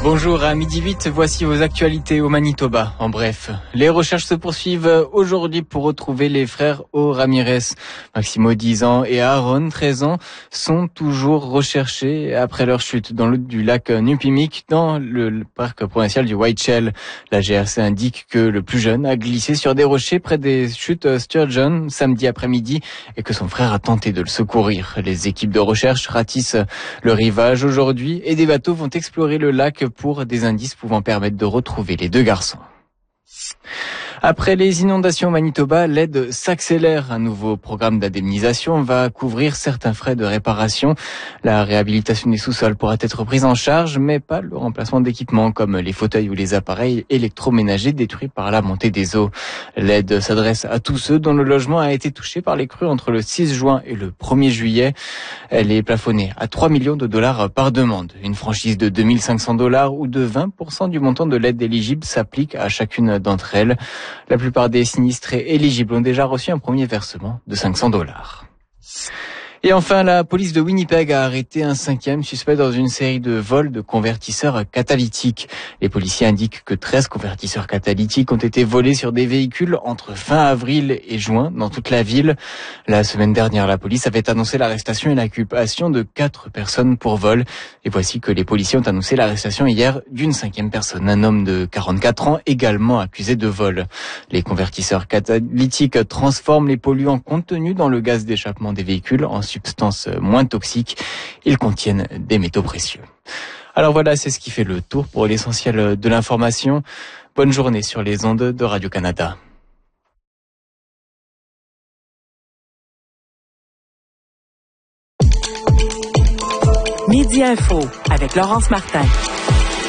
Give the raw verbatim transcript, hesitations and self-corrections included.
Bonjour, à midi huit, voici vos actualités au Manitoba. En bref, les recherches se poursuivent aujourd'hui pour retrouver les frères O. Ramirez. Maximo, dix ans, et Aaron, treize ans, sont toujours recherchés après leur chute dans l'eau du lac Nupimiq dans le, le parc provincial du White Shell. La G R C indique que le plus jeune a glissé sur des rochers près des chutes Sturgeon samedi après-midi et que son frère a tenté de le secourir. Les équipes de recherche ratissent le rivage aujourd'hui et des bateaux vont explorer le lac pour des indices pouvant permettre de retrouver les deux garçons. Après les inondations au Manitoba, l'aide s'accélère. Un nouveau programme d'indemnisation va couvrir certains frais de réparation. La réhabilitation des sous-sols pourra être prise en charge, mais pas le remplacement d'équipements comme les fauteuils ou les appareils électroménagers détruits par la montée des eaux. L'aide s'adresse à tous ceux dont le logement a été touché par les crues entre le six juin et le premier juillet. Elle est plafonnée à trois millions de dollars par demande. Une franchise de deux mille cinq cents dollars ou de vingt pour cent du montant de l'aide éligible s'applique à chacune d'entre elles. La plupart des sinistrés éligibles ont déjà reçu un premier versement de cinq cents dollars. Et enfin, la police de Winnipeg a arrêté un cinquième suspect dans une série de vols de convertisseurs catalytiques. Les policiers indiquent que treize convertisseurs catalytiques ont été volés sur des véhicules entre fin avril et juin dans toute la ville. La semaine dernière, la police avait annoncé l'arrestation et l'inculpation de quatre personnes pour vol. Et voici que les policiers ont annoncé l'arrestation hier d'une cinquième personne, un homme de quarante-quatre ans également accusé de vol. Les convertisseurs catalytiques transforment les polluants contenus dans le gaz d'échappement des véhicules en substances moins toxiques. Ils contiennent des métaux précieux. Alors voilà, c'est ce qui fait le tour pour l'essentiel de l'information. Bonne journée sur les ondes de Radio-Canada. Midi Info avec Laurence Martin.